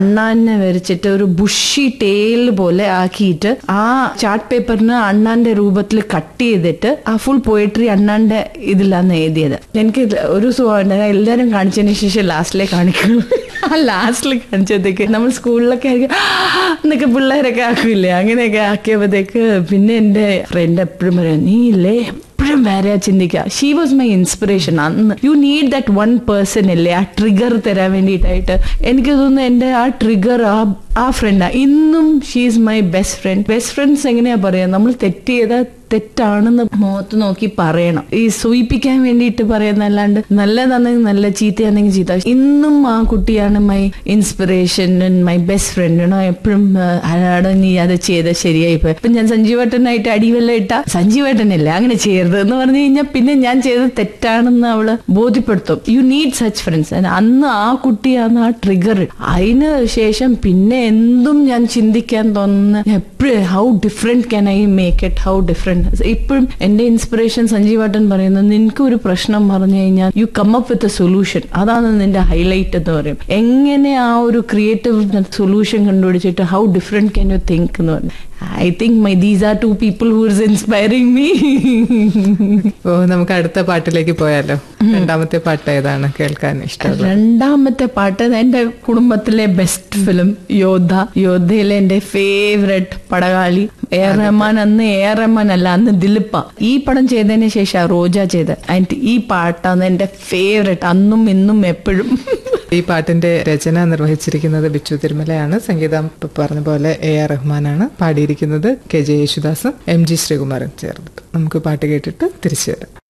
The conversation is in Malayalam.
അണ്ണാനെ വരച്ചിട്ട് ഒരു ബുഷി ടെയിൽ പോലെ ആക്കിയിട്ട് ആ ചാർട്ട് പേപ്പറിന് അണ്ണാന്റെ രൂപത്തിൽ കട്ട് ചെയ്തിട്ട് ആ ഫുൾ പോയട്രി അണ്ണാന്റെ ഇതിലാണ് എഴുതിയത്. എനിക്ക് ഒരു സുഖം എല്ലാരും കാണിച്ചതിന് ശേഷം ലാസ്റ്റിലെ കാണിക്കുള്ളൂ. ആ ലാസ്റ്റിൽ കാണിച്ചത്തേക്ക് നമ്മൾ സ്കൂളിലൊക്കെ ആയിരിക്കും എന്നൊക്കെ പിള്ളേരൊക്കെ ആക്കില്ലേ, അങ്ങനെയൊക്കെ ആക്കിയപ്പോഴത്തേക്ക് പിന്നെ എന്റെ ഫ്രണ്ട് എപ്പോഴും പറയാം, നീ ഇല്ലേ എപ്പോഴും വേറെ ചിന്തിക്കുക. She was my inspiration. അന്ന് you need that one person അല്ലേ ആ ട്രിഗർ തരാൻ വേണ്ടിയിട്ടായിട്ട്. എനിക്ക് തോന്നുന്നു എന്റെ ആ ട്രിഗർ ആ ഫ്രണ്ടാ ഇന്നും. She is my best friend. Best friends എങ്ങനെയാ പറയാ, നമ്മൾ തെറ്റ് ചെയ്താൽ തെറ്റാണെന്ന് മുഖത്ത് നോക്കി പറയണം. ഈ സൂയിപ്പിക്കാൻ വേണ്ടിയിട്ട് പറയുന്നല്ലാണ്ട് നല്ലതാണെങ്കിൽ നല്ല, ചീത്തയാണെങ്കിൽ ചീത്ത. ഇന്നും ആ കുട്ടിയാണ് my inspiration, my best friend. എപ്പോഴും അയാളെ നീ അത് ചെയ്ത ശരിയായി പോയി. ഇപ്പൊ ഞാൻ സഞ്ജീവേട്ടനായിട്ട് അടിവെല്ലാം ഇട്ട സഞ്ജീവേട്ടനല്ലേ അങ്ങനെ ചെയ്യരുത് എന്ന് പറഞ്ഞു കഴിഞ്ഞാൽ പിന്നെ ഞാൻ ചെയ്തത് തെറ്റാണെന്ന് അവള് ബോധ്യപ്പെടുത്തും. You need such friends. അന്ന് ആ കുട്ടിയാണ് ആ ട്രിഗർ. അതിന് ശേഷം പിന്നെ എന്തും ഞാൻ ചിന്തിക്കാൻ തോന്നുന്ന എപ്പോഴും how different can I make it, how different. ഇപ്പോഴും എന്റെ ഇൻസ്പിറേഷൻ സഞ്ജീവേട്ടൻ പറയുന്നത്, നിനക്ക് ഒരു പ്രശ്നം പറഞ്ഞു കഴിഞ്ഞാൽ you come up with a solution. അതാണ് നിന്റെ ഹൈലൈറ്റ് എന്ന് പറയും. എങ്ങനെ ആ ഒരു ക്രിയേറ്റീവ് സൊല്യൂഷൻ കണ്ടുപിടിച്ചിട്ട് how different can you think എന്ന് പറഞ്ഞു. I think these are two people who is inspiring me. നമുക്ക് അടുത്ത പാട്ടിലേക്ക് പോയാലോ? രണ്ടാമത്തെ പാട്ട് ഏതാണ് കേൾക്കാൻ ഇഷ്ടം? രണ്ടാമത്തെ പാട്ട് എന്റെ കുടുംബത്തിലെ ബെസ്റ്റ് ഫിലിം യോദ്ധ. യോദ്ധയിലെ എന്റെ ഫേവറേറ്റ് പടകാളി എ.ആർ. റഹ്മാൻ. അന്ന് എ.ആർ. റഹ്മാൻ അല്ല, അന്ന് ദിലീപ. ഈ പടം ചെയ്തതിന് ശേഷം റോജ ചെയ്ത്. ആൻഡ് ഈ പാട്ടാണ് എന്റെ ഫേവറേറ്റ്, അന്നും ഇന്നും എപ്പോഴും. ഈ പാട്ടിന്റെ രചന നിർവഹിച്ചിരിക്കുന്നത് ബിച്ചു തിരുമലയാണ്. സംഗീതം പറഞ്ഞ പോലെ എ.ആർ. റഹ്മാനാണ്. പാടിയിരിക്കുന്നത് കെ.ജെ. യേശുദാസും എം.ജി. ശ്രീകുമാറും ചേർന്നിട്ട്. നമുക്ക് പാട്ട് കേട്ടിട്ട് തിരിച്ചു വരാം.